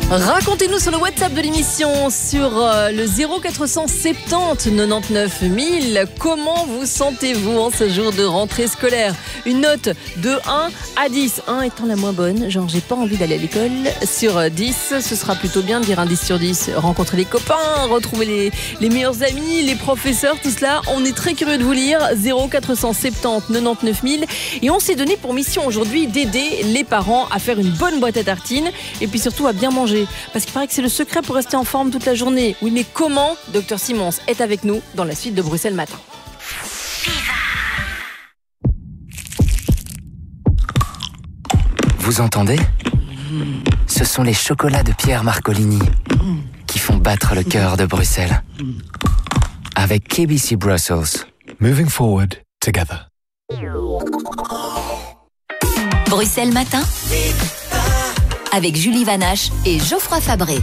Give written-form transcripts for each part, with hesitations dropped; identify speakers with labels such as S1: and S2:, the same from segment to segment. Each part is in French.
S1: Racontez-nous sur le WhatsApp de l'émission sur le 0470 99 000. Comment vous sentez-vous en ce jour de rentrée scolaire? Une note de 1 à 10. 1 étant la moins bonne, genre j'ai pas envie d'aller à l'école. Sur 10, ce sera plutôt bien de dire un 10 sur 10. Rencontrer les copains, retrouver les meilleurs amis, les professeurs, tout cela. On est très curieux de vous lire. 0470 99 000. Et on s'est donné pour mission aujourd'hui d'aider les parents à faire une bonne boîte à tartines et puis surtout à bien manger. Parce qu'il paraît que c'est le secret pour rester en forme toute la journée. Oui, mais comment? Dr Simons est avec nous dans la suite de Bruxelles Matin.
S2: Vous entendez? Ce sont les chocolats de Pierre Marcolini qui font battre le cœur de Bruxelles. Avec KBC Brussels.
S3: Moving forward together.
S4: Bruxelles Matin avec Julie Vanache et Geoffroy Fabré.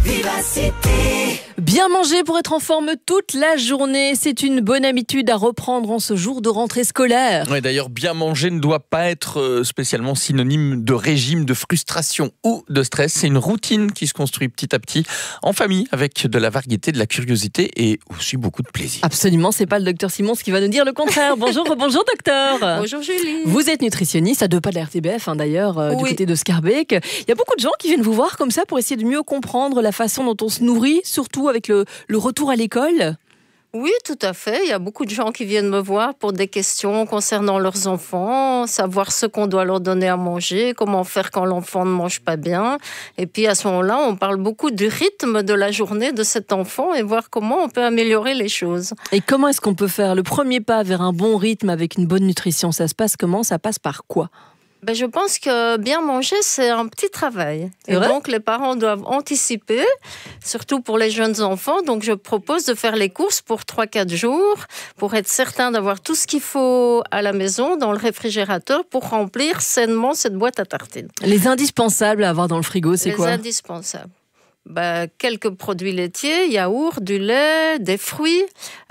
S1: Bien manger pour être en forme toute la journée, c'est une bonne habitude à reprendre en ce jour de rentrée scolaire.
S5: Ouais, d'ailleurs, bien manger ne doit pas être spécialement synonyme de régime, de frustration ou de stress. C'est une routine qui se construit petit à petit en famille avec de la variété, de la curiosité et aussi beaucoup de plaisir.
S1: Absolument, c'est pas le docteur Simons qui va nous dire le contraire. Bonjour docteur.
S6: Bonjour Julie.
S1: Vous êtes nutritionniste à 2 pas de la RTBF d'ailleurs, du côté de Scarbeck. Il y a beaucoup de gens qui viennent vous voir comme ça pour essayer de mieux comprendre la façon dont on se nourrit, surtout avec le retour à l'école.
S6: Oui, tout à fait. Il y a beaucoup de gens qui viennent me voir pour des questions concernant leurs enfants, savoir ce qu'on doit leur donner à manger, comment faire quand l'enfant ne mange pas bien. Et puis à ce moment-là, on parle beaucoup du rythme de la journée de cet enfant et voir comment on peut améliorer les choses.
S1: Et comment est-ce qu'on peut faire le premier pas vers un bon rythme avec une bonne nutrition? Ça se passe comment? Ça passe par quoi?
S6: Je pense que bien manger, c'est un petit travail. Et donc, les parents doivent anticiper, surtout pour les jeunes enfants. Donc, je propose de faire les courses pour 3-4 jours pour être certain d'avoir tout ce qu'il faut à la maison, dans le réfrigérateur, pour remplir sainement cette boîte à tartines.
S1: Les indispensables à avoir dans le frigo, c'est quoi?
S6: Les indispensables. Quelques produits laitiers, yaourt, du lait, des fruits,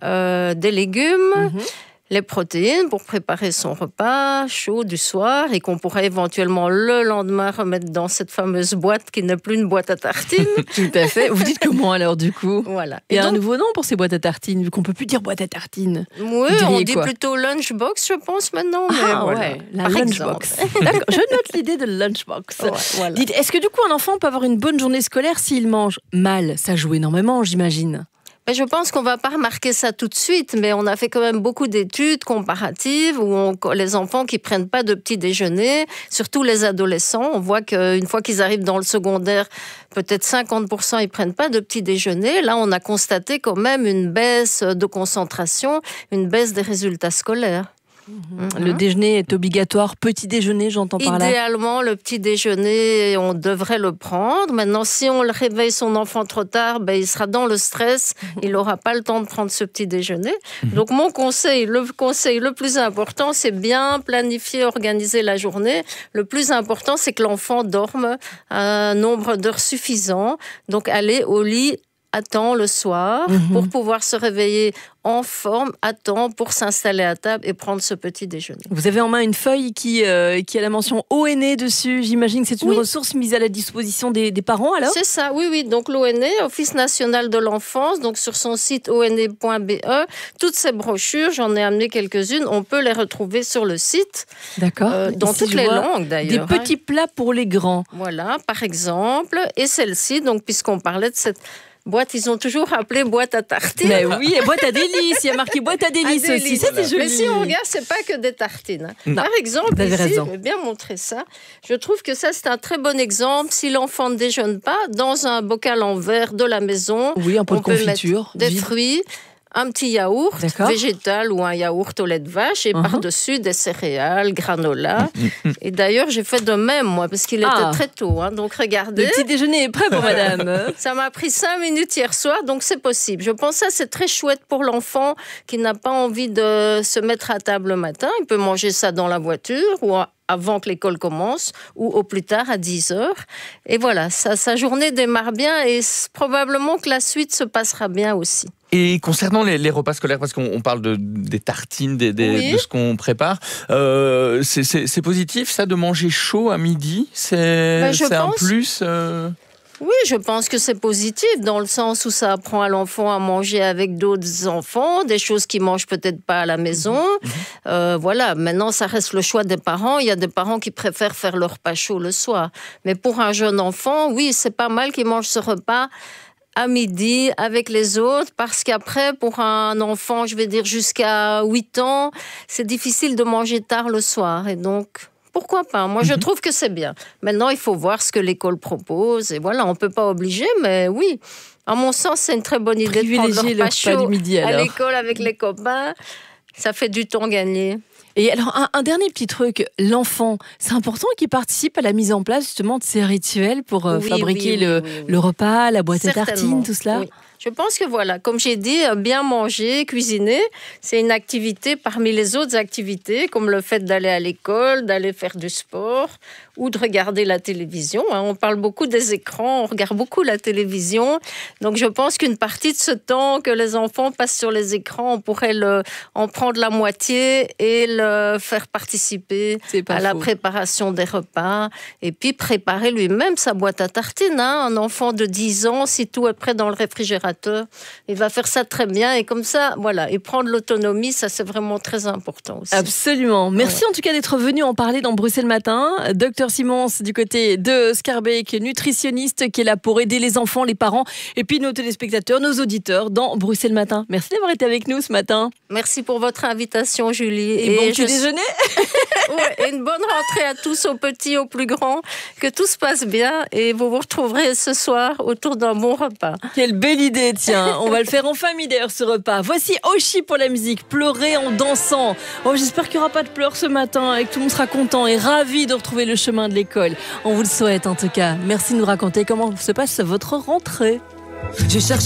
S6: des légumes... Les protéines pour préparer son repas chaud du soir et qu'on pourrait éventuellement le lendemain remettre dans cette fameuse boîte qui n'est plus une boîte à tartines.
S1: Tout à fait. Vous dites comment alors du coup?
S6: Voilà.
S1: Il y a un nouveau nom pour ces boîtes à tartines, vu qu'on ne peut plus dire boîte à tartines.
S6: Oui, on dit plutôt lunchbox, je pense maintenant.
S1: La lunchbox. D'accord, je note l'idée de lunchbox. Voilà. Dites, est-ce que du coup un enfant peut avoir une bonne journée scolaire s'il mange mal? Ça joue énormément, j'imagine.
S6: Je pense qu'on ne va pas remarquer ça tout de suite, mais on a fait quand même beaucoup d'études comparatives où les enfants qui ne prennent pas de petit déjeuner, surtout les adolescents, on voit qu'une fois qu'ils arrivent dans le secondaire, peut-être 50% ils ne prennent pas de petit déjeuner. Là, on a constaté quand même une baisse de concentration, une baisse des résultats scolaires.
S1: Le déjeuner est obligatoire, petit déjeuner, j'entends par là.
S6: Idéalement, le petit déjeuner, on devrait le prendre. Maintenant, si on réveille son enfant trop tard, il sera dans le stress, il n'aura pas le temps de prendre ce petit déjeuner. Donc, mon conseil, le plus important, c'est bien planifier, organiser la journée. Le plus important, c'est que l'enfant dorme un nombre d'heures suffisant. Donc, aller au lit à temps le soir pour pouvoir se réveiller en forme à temps pour s'installer à table et prendre ce petit déjeuner.
S1: Vous avez en main une feuille qui a la mention ONE dessus. J'imagine que c'est une ressource mise à la disposition des parents alors?
S6: C'est ça, oui. Donc l'ONE, Office national de l'enfance, donc sur son site one.be, toutes ces brochures, j'en ai amené quelques-unes, on peut les retrouver sur le site.
S1: D'accord.
S6: Dans
S1: ici,
S6: toutes les langues d'ailleurs.
S1: Des petits plats pour les grands.
S6: Voilà, par exemple. Et celle-ci, donc puisqu'on parlait de cette boîte, ils ont toujours appelé boîte à tartines.
S1: Mais oui, et boîte à délices. Il y a marqué boîte à délices aussi. Ça, c'est joli.
S6: Mais si on regarde, c'est pas que des tartines.
S1: Non,
S6: par exemple, ici,
S1: raison.
S6: je vais bien montrer ça. Je trouve que ça, c'est un très bon exemple. Si l'enfant ne déjeune pas, dans un bocal en verre de la maison,
S1: un pot de confiture,
S6: des fruits, un petit yaourt végétal ou un yaourt au lait de vache et par-dessus des céréales, granola. Et d'ailleurs, j'ai fait de même, moi, parce qu'il était très tôt. Donc, regardez.
S1: Le petit déjeuner est prêt pour madame.
S6: Ça m'a pris 5 minutes hier soir, donc c'est possible. Je pense que ça, c'est très chouette pour l'enfant qui n'a pas envie de se mettre à table le matin. Il peut manger ça dans la voiture ou avant que l'école commence ou au plus tard à 10h. Et voilà, sa journée démarre bien et probablement que la suite se passera bien aussi.
S5: Et concernant les repas scolaires, parce qu'on parle des tartines, de ce qu'on prépare, c'est positif ça de manger chaud à midi? C'est un plus
S6: Oui, je pense que c'est positif dans le sens où ça apprend à l'enfant à manger avec d'autres enfants, des choses qu'ils mangent peut-être pas à la maison. Voilà, maintenant ça reste le choix des parents. Il y a des parents qui préfèrent faire leur repas chaud le soir. Mais pour un jeune enfant, oui, c'est pas mal qu'il mange ce repas à midi avec les autres, parce qu'après, pour un enfant, je vais dire jusqu'à 8 ans, c'est difficile de manger tard le soir. Et donc, pourquoi pas? Moi, je trouve que c'est bien. Maintenant, il faut voir ce que l'école propose. Et voilà, on ne peut pas obliger, mais oui, à mon sens, c'est une très bonne idée de prendre leur repas chaud à l'école avec les copains. Ça fait du temps gagné.
S1: Et alors, un dernier petit truc, l'enfant, c'est important qu'il participe à la mise en place justement de ces rituels pour fabriquer le repas, la boîte à tartines, tout cela.
S6: Oui. Je pense que voilà, comme j'ai dit, bien manger, cuisiner, c'est une activité parmi les autres activités, comme le fait d'aller à l'école, d'aller faire du sport ou de regarder la télévision. On parle beaucoup des écrans, on regarde beaucoup la télévision. Donc je pense qu'une partie de ce temps que les enfants passent sur les écrans, on pourrait en prendre la moitié et le faire participer à la préparation des repas. Et puis préparer lui-même sa boîte à tartines. Un enfant de 10 ans, si tout est prêt dans le réfrigérateur, il va faire ça très bien. Et comme ça, voilà, et prendre l'autonomie, ça c'est vraiment très important aussi.
S1: Absolument. Merci en tout cas d'être venu en parler dans Bruxelles Matin. Docteur Simons du côté de Scarbeck, nutritionniste qui est là pour aider les enfants, les parents et puis nos téléspectateurs, nos auditeurs dans Bruxelles Matin. Merci d'avoir été avec nous ce matin.
S6: Merci pour votre invitation, Julie.
S1: Et bon petit déjeuner.
S6: Et une bonne rentrée à tous, aux petits, aux plus grands. Que tout se passe bien et vous vous retrouverez ce soir autour d'un bon repas.
S1: Quelle belle idée, tiens. On va le faire en famille d'ailleurs ce repas. Voici Oshi pour la musique, pleurer en dansant. Oh, j'espère qu'il n'y aura pas de pleurs ce matin et que tout le monde sera content et ravi de retrouver le chemin de l'école. On vous le souhaite en tout cas. Merci de nous raconter comment se passe votre rentrée.